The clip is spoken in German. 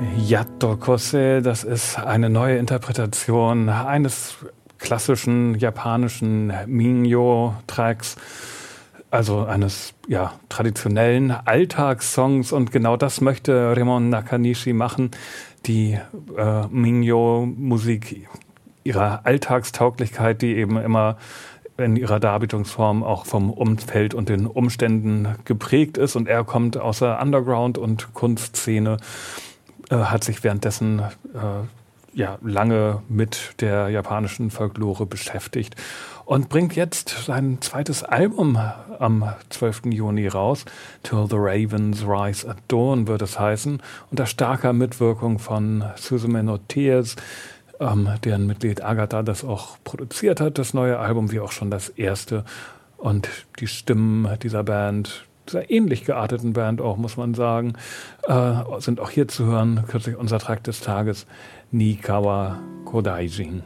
Yatto Kose, das ist eine neue Interpretation eines klassischen japanischen Minyo-Tracks, also eines traditionellen Alltagssongs. Und genau das möchte Remon Nakanishi machen, die Minyo-Musik ihrer Alltagstauglichkeit, die eben immer in ihrer Darbietungsform auch vom Umfeld und den Umständen geprägt ist. Und er kommt aus der Underground- und Kunstszene, hat sich währenddessen lange mit der japanischen Folklore beschäftigt und bringt jetzt sein zweites Album am 12. Juni raus. Till the Ravens Rise at Dawn wird es heißen, unter starker Mitwirkung von Suzume no Tears, deren Mitglied Agatha das auch produziert hat, das neue Album, wie auch schon das erste. Und die Stimmen dieser Band, dieser ähnlich gearteten Band auch, muss man sagen, sind auch hier zu hören. Kürzlich unser Track des Tages, Nikawa Kodaijin.